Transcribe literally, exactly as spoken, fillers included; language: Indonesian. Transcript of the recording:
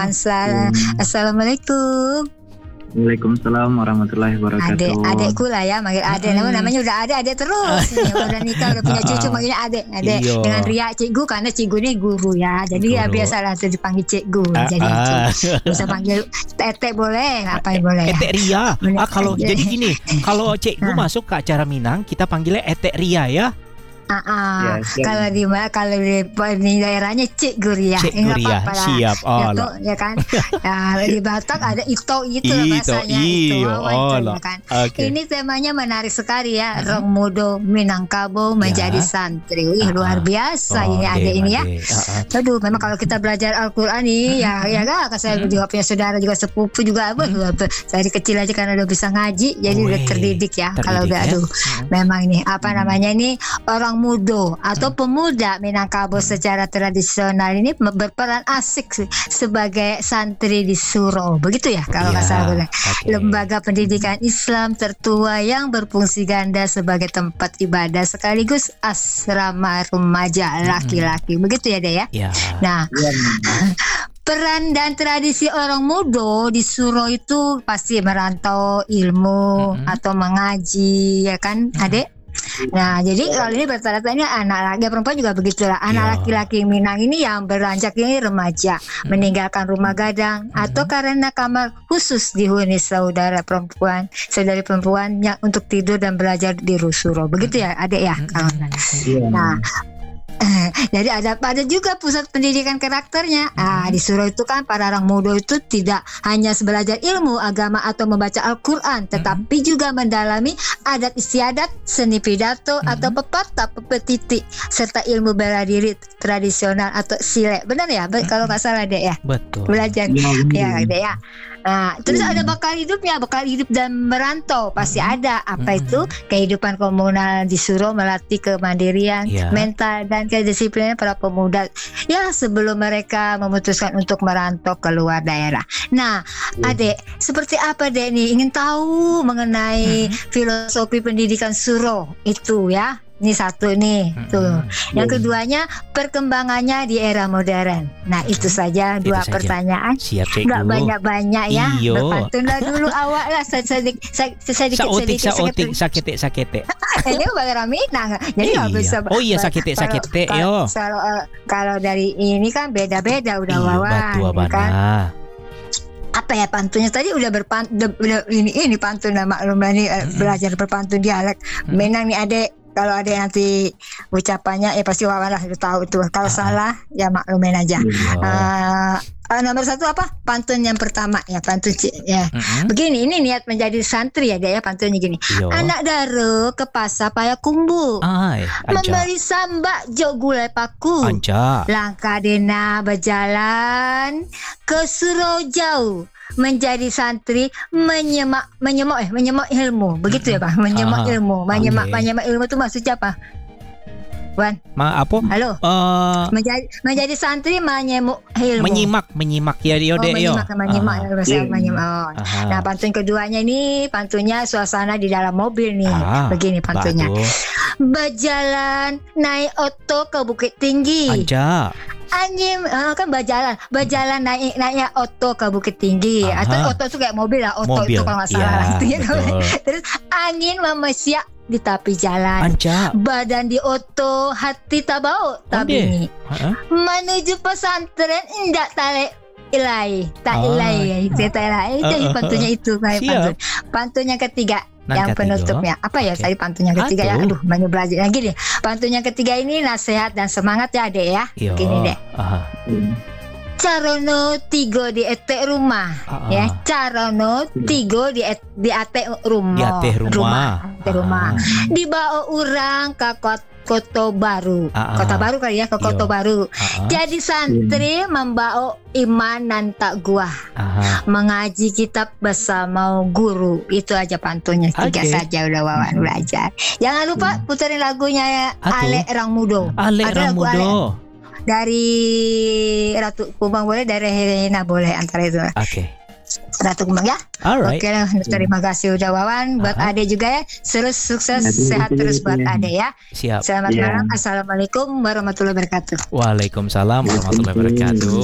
Assalamualaikum. Waalaikumsalam warahmatullahi wabarakatuh. Adek, adekku lah ya, manggil adek. Hmm. Namanya udah adek, adek terus. Ya, udah nikah, udah punya cucu, manggilnya adek, adek. Iyo. Dengan Ria cikgu, karena cikgu ini guru ya. Jadi ya Guru. biasalah tuh dipanggil cikgu. Ah, Jadi ah. cikgu. Bisa panggil tete boleh, ngapain boleh ya. Etek Ria. Ah, kalau Jadi- jadi gini, kalau cikgu Ah. masuk ke acara Minang, kita panggilnya Etek Ria ya. Ah, ah. Ya, siap. Kalau di kalau di, di daerahnya Cik Guria, Cik Eh, nggak Guria, apa-apa lah. siap. Oh, ya, lah. tuh, ya kan. Ya, di Batak ada ito gitu lah Ito, bahasanya itu. iyo, Oh, oh, itu, lah. ya kan. Oke. Ini temanya menarik sekali ya. Rong Mudo Minangkabau menjadi Ya. santri. Wih, Ah, luar ah. biasa ini Oh, ada deh, ini ya. deh. Ah, ah. Aduh, memang kalau kita belajar Al-Quran nih, ya ya kan, saya juga punya saudara juga sepupu juga, aduh, dari kecil aja karena udah bisa ngaji, jadi udah Wih, terdidik ya. Kalau terdidik udah, ya. aduh, Hmm. memang ini apa namanya ini orang mudo atau pemuda Minangkabau secara tradisional ini berperan asik sih sebagai santri di Suro, begitu ya kalau nggak Iya, salah boleh. oke. Lembaga pendidikan Islam tertua yang berfungsi ganda sebagai tempat ibadah sekaligus asrama remaja laki-laki, begitu ya Dek ya. Ya. Nah, peran dan tradisi orang mudo di Suro itu pasti merantau ilmu Mm-mm. atau mengaji, ya kan, Adek? Nah, jadi kalau ini rata-rata ini anak laki, perempuan juga begitulah. Anak Iya. laki-laki Minang ini yang beranjak ini remaja, meninggalkan rumah gadang atau karena kamar khusus dihuni saudara perempuan, saudari perempuan yang untuk tidur dan belajar di Suro. Begitu ya, Adek ya? Kalau Iya. Nah, jadi ada ada juga pusat pendidikan karakternya. Ah, di Suro itu kan para orang muda itu tidak hanya belajar ilmu agama atau membaca Al-Quran, tetapi juga mendalami adat istiadat, seni pidato atau pepatah, pepetiti, serta ilmu bela diri tradisional atau silet. Benar ya? Be- Kalau nggak salah Dek ya? Betul. Belajar. Iya, Ya, benar. Dek ya. Nah, terus ada bakal hidupnya, bakal hidup dan merantau pasti ada. Apa Mhm. itu? Kehidupan komunal di Suro melatih kemandirian, Iya. mental dan kedisiplinan para pemuda. Ya, sebelum mereka memutuskan untuk merantau ke luar daerah. Nah, Adek, seperti apa Dek nih? Ingin tahu mengenai filosofi pendidikan Suro itu ya? Ini satu nih, Mhm. tuh. Yang keduanya perkembangannya di era modern. Nah, itu saja Itu dua saja. pertanyaan. Siap cikgu. Nggak banyak-banyak ya. Iyo. Berpantunlah dulu awak lah sedikit sedikit Saotik, sedikit saotik, sakete, sakete. Ini bahasa Minang. Jadi nggak Iya. bisa. Oh iya, ba- sakete, kalau- sakete, kalau- yo. Kalau eh, kalau dari ini kan beda-beda udah Iya, Wawan, batu ya abana. kan? Apa ya pantunnya tadi udah berpantun ini ini pantun lah maklum lah nih eh, belajar berpantun dialek Minang nih Adek. Kalau ada yang nanti ucapannya ya pasti Wawan lah udah tahu itu. Kalau salah ya maklumin aja. Iya. Eh, eh, nomor satu apa? Pantun yang pertama ya pantun ci- ya. Mhm. Begini, ini niat menjadi santri ya dia ya pantunnya gini. Yo. Anak daro ke pasar paya kumbu, Ai, anja. membeli sambak jok gulai paku. Anja. Langkah dena berjalan ke Suro jauh menjadi santri menyemak menyemak eh menyemak ilmu begitu ya Pak, menyemak Aha. ilmu menyemak Oke. menyemak ilmu itu maksudnya apa Wan? Ma apa? Halo, Eh, menjadi menjadi santri menyemak ilmu. menyimak, menyimak ya Oh, yo dek yo. menyimak, menyimak, Aha. bahasa Iya. menyimak. Oh. Aha. Nah, pantun keduanya ini pantunnya suasana di dalam mobil nih. Ah, Begini pantunnya. Bagus. Berjalan naik oto ke Bukit Tinggi. Anja. Anjing ah, kan berjalan, berjalan naik naiknya oto ke Bukit Tinggi. Aha. Atau oto itu kayak mobil lah, oto Mobil. itu kalau nggak salah. Iya, artinya. betul. Terus angin memesiak di tepi jalan. Anja. Badan di oto, hati tak bau, tak Onde. bunyi. Heeh. Menuju pesantren indak talik ilai, tak Oh, ilai, itu tak ilai. Itu Uh, uh, pantunnya itu kayak siap. pantun. Pantun yang ketiga, Nang yang ketiga. penutupnya. Apa ya Oke. tadi pantun yang ketiga ya? Aduh. Aduh, banyak belajar. Yang gini, pantun yang ketiga ini nasihat dan semangat ya, Dek ya. Yo. Gini deh. Aha. Carono tigo di etek rumah, Ah, ya. ah. Carono tigo di et, di atek rumah. Di ateh rumah. Atek rumah. Ah. Dibawa orang ke kot- Kota Baru. Ah, ah. Kota Baru kali ya, ke Kota Iya. Baru. Ah, ah. Jadi santri membawa iman dan takwa, Aha. mengaji kitab bersama guru. Itu aja pantunnya, tiga Oke. saja udah Wawan belajar. Jangan lupa puterin lagunya ya, Atuh. Ale Rang Mudo. Ale Ada lagu Ale Ramudo. dari Ratu Kumbang boleh, dari Helena boleh, antara itu. Oke. Ratu Kumbang ya. Alright. Oke lah, terima kasih udah Wawan. Buat Aha. Ade juga ya, terus sukses, Ya, terima sehat kasih, terus buat ya. Ade ya. Siap. Selamat Ya. malam, assalamualaikum warahmatullahi wabarakatuh. Waalaikumsalam warahmatullahi wabarakatuh.